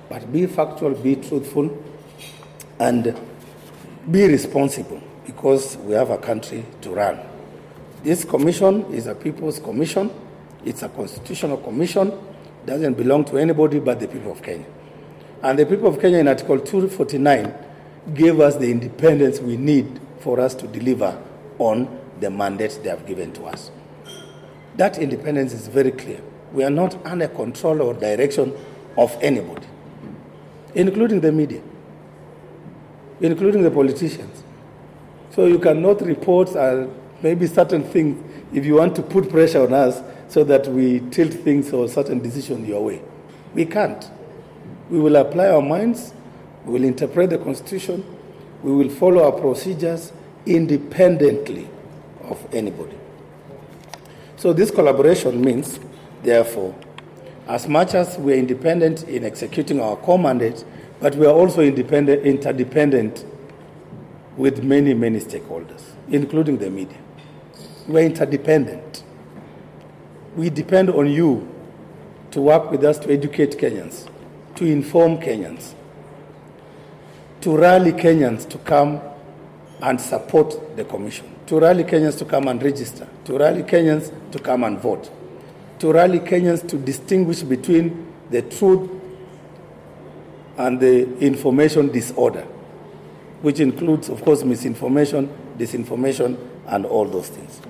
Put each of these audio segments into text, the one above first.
But be factual, be truthful, and be responsible, because we have a country to run. This commission is a people's commission. It's a constitutional commission. It doesn't belong to anybody but the people of Kenya. And the people of Kenya in Article 249 gave us the independence we need for us to deliver on the mandate they have given to us. That independence is very clear. We are not under control or direction of anybody, including the media, including the politicians. So you cannot report maybe certain things if you want to put pressure on us so that we tilt things or certain decisions your way. We can't. We will apply our minds, we will interpret the Constitution, we will follow our procedures independently of anybody. So this collaboration means, therefore, as much as we are independent in executing our core mandate, but we are also interdependent with many, many stakeholders, including the media. We are interdependent. We depend on you to work with us to educate Kenyans, to inform Kenyans, to rally Kenyans to come and support the commission, to rally Kenyans to come and register, to rally Kenyans to come and vote, to rally Kenyans to distinguish between the truth and the information disorder, which includes, of course, misinformation, disinformation, and all those things.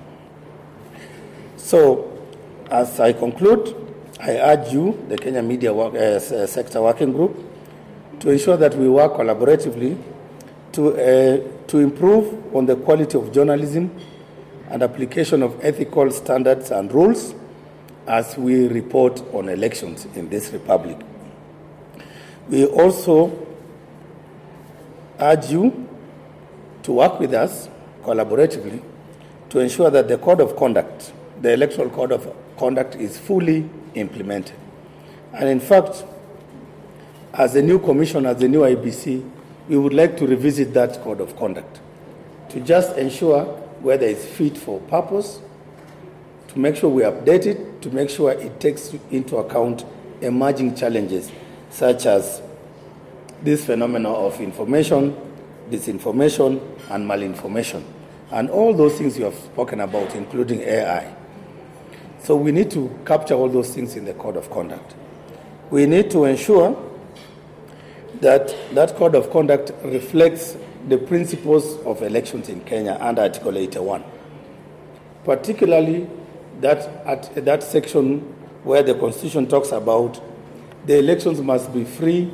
So, as I conclude, I urge you, the Kenya Media Sector Working Group, to ensure that we work collaboratively to improve on the quality of journalism and application of ethical standards and rules as we report on elections in this republic. We also urge you to work with us collaboratively to ensure that the code of conduct, the electoral code of conduct, is fully implemented. And in fact, as the new commission, as the new IBC, we would like to revisit that code of conduct to just ensure whether it's fit for purpose, to make sure we update it, to make sure it takes into account emerging challenges such as this phenomenon of information, disinformation, and malinformation, and all those things you have spoken about, including AI. So we need to capture all those things in the code of conduct. We need to ensure that that code of conduct reflects the principles of elections in Kenya under Article 81, particularly that section where the Constitution talks about the elections must be free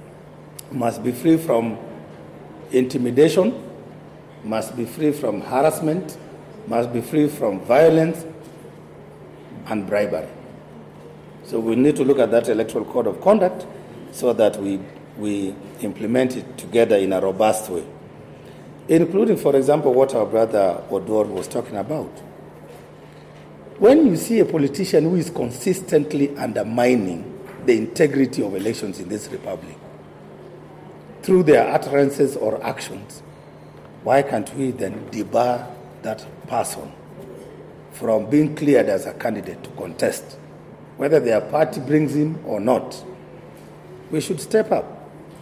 from intimidation, must be free from harassment, must be free from violence and bribery. So we need to look at that electoral code of conduct so that we implement it together in a robust way, including, for example, what our brother Odor was talking about. When you see a politician who is consistently undermining the integrity of elections in this republic through their utterances or actions, why can't we then debar that person from being cleared as a candidate to contest, whether their party brings him or not? We should step up.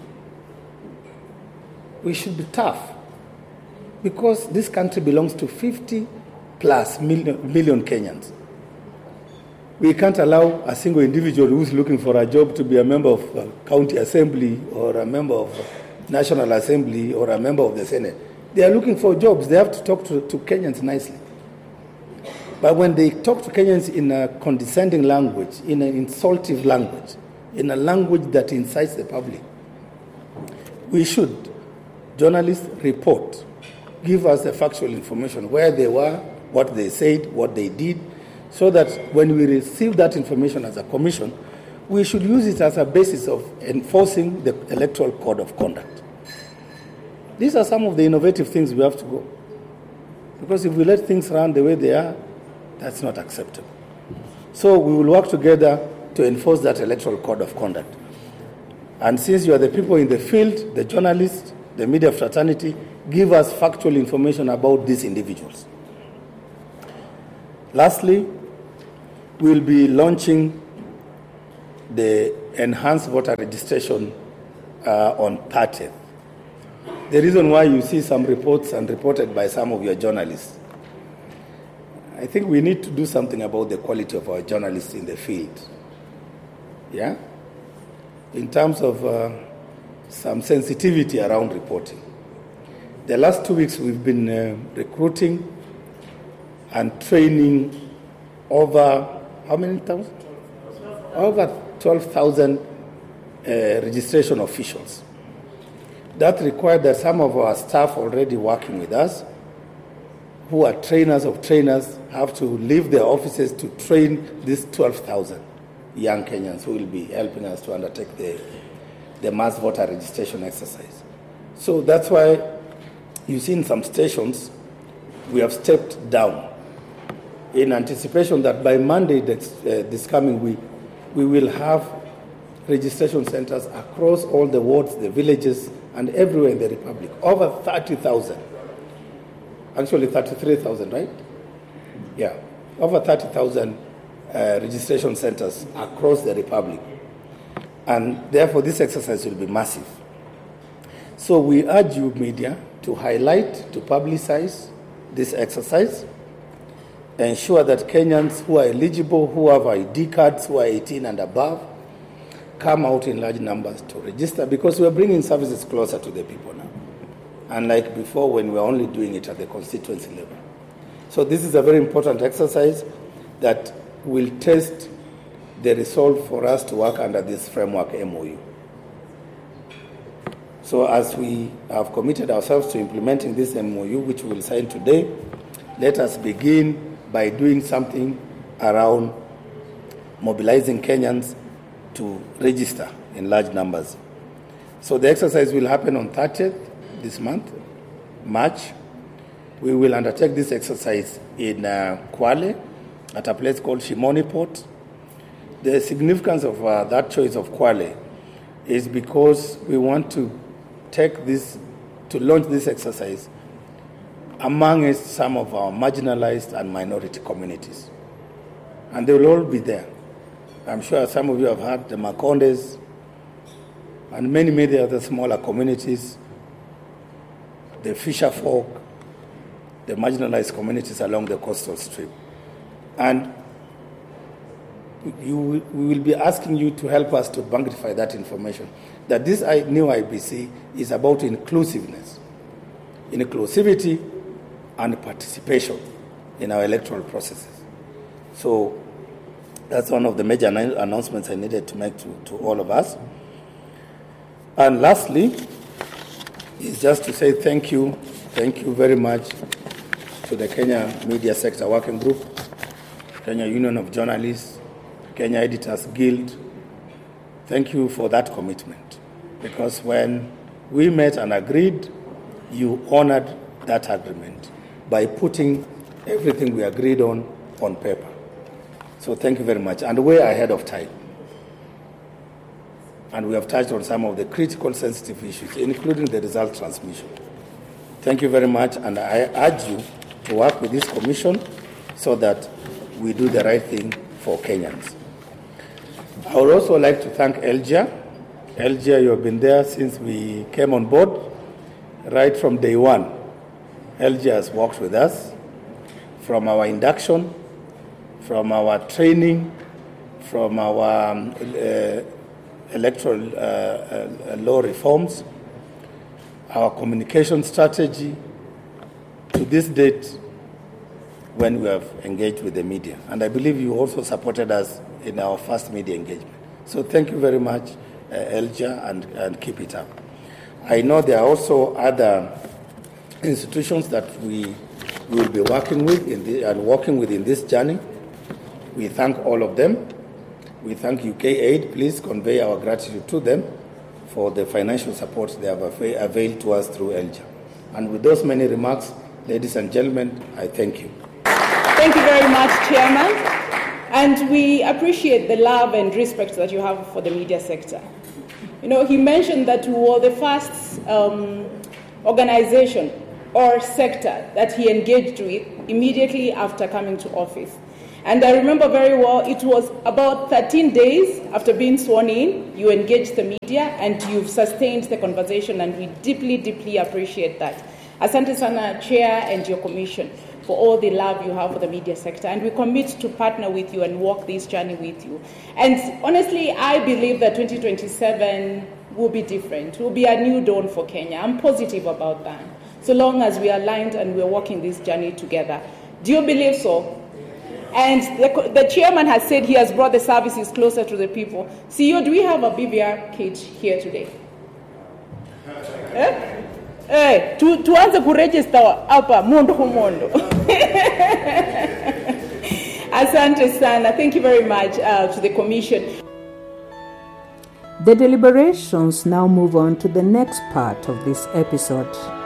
We should be tough, because this country belongs to 50+ million Kenyans. We can't allow a single individual who's looking for a job to be a member of a county assembly or a member of National Assembly or a member of the Senate. They are looking for jobs. They have to talk to Kenyans nicely. But when they talk to Kenyans in a condescending language, in an insultive language, in a language that incites the public, we should, journalists, report, give us the factual information, where they were, what they said, what they did, so that when we receive that information as a commission, we should use it as a basis of enforcing the electoral code of conduct. These are some of the innovative things we have to go. Because if we let things run the way they are, that's not acceptable. So we will work together to enforce that electoral code of conduct. And since you are the people in the field, the journalists, the media fraternity, give us factual information about these individuals. Lastly, we'll be launching the enhanced voter registration on 30th. The reason why you see some reports and reported by some of your journalists, I think we need to do something about the quality of our journalists in the field. Yeah? In terms of some sensitivity around reporting. The last 2 weeks we've been recruiting and training over, how many thousand? Over 12,000 registration officials. That required that some of our staff already working with us, who are trainers of trainers, have to leave their offices to train these 12,000 young Kenyans who will be helping us to undertake the mass voter registration exercise. So that's why you see in some stations we have stepped down in anticipation that by Monday this coming week we will have registration centers across all the wards, the villages, and everywhere in the Republic. Over 30,000. Actually 33,000, right? Yeah. Over 30,000 registration centers across the Republic. And therefore this exercise will be massive. So we urge you, media, to highlight, to publicize this exercise, ensure that Kenyans who are eligible, who have ID cards, who are 18 and above, come out in large numbers to register, because we are bringing services closer to the people now, unlike before when we were only doing it at the constituency level. So this is a very important exercise that will test the resolve for us to work under this framework MOU. So as we have committed ourselves to implementing this MOU, which we will sign today, let us begin by doing something around mobilizing Kenyans to register in large numbers. So the exercise will happen on 30th this month, March. We will undertake this exercise in Kwale at a place called Shimoni Port. The significance of that choice of Kwale is because we want to launch this exercise amongst some of our marginalized and minority communities. And they will all be there. I'm sure some of you have heard the Makondes and many other smaller communities, the fisher folk, the marginalized communities along the coastal strip. And we will be asking you to help us to magnify that information, that this new IBC is about inclusiveness, inclusivity and participation in our electoral processes. So that's one of the major announcements I needed to make to all of us. And lastly, is just to say thank you very much to the Kenya Media Sector Working Group, Kenya Union of Journalists, Kenya Editors Guild. Thank you for that commitment, because when we met and agreed, you honored that agreement by putting everything we agreed on paper. So thank you very much. And we're ahead of time. And we have touched on some of the critical sensitive issues, including the result transmission. Thank you very much, and I urge you to work with this commission so that we do the right thing for Kenyans. I would also like to thank Elgia. Elgia, you have been there since we came on board, right from day one. Elgia has worked with us from our induction, from our training, from our electoral law reforms, our communication strategy, to this date when we have engaged with the media. And I believe you also supported us in our first media engagement. So thank you very much, Elgia, and keep it up. I know there are also other institutions that we will be working with in this journey. We thank all of them. We thank UK Aid. Please convey our gratitude to them for the financial support they have availed to us through Elgia. And with those many remarks, ladies and gentlemen, I thank you. Thank you very much, Chairman. And we appreciate the love and respect that you have for the media sector. You know, he mentioned that we were the first organization or sector that he engaged with immediately after coming to office. And I remember very well, it was about 13 days after being sworn in, you engaged the media and you've sustained the conversation, and we deeply, deeply appreciate that. Asante sana, Chair, and your commission for all the love you have for the media sector. And we commit to partner with you and walk this journey with you. And honestly, I believe that 2027 will be different. It will be a new dawn for Kenya. I'm positive about that. So long as we are aligned and we're walking this journey together. Do you believe so? And the chairman has said he has brought the services closer to the people. CEO, do we have a BVR kit here today? Tuanze kuregister hapa mondo humondo. Asante sana. Thank you very much to the commission. The deliberations now move on to the next part of this episode.